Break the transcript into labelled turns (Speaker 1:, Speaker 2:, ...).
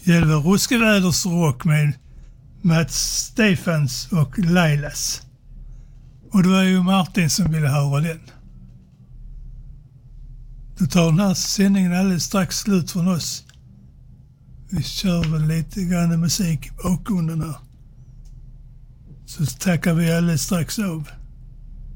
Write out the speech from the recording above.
Speaker 1: Hjälver Ruskevädersrock med Mats Stefans och Lailas. Och det var ju Martin som ville höra den. Då tar den här sändningen alldeles strax slut från oss. Vi kör väl lite grann musik i bakgrunden här. Så tackar vi alldeles strax av.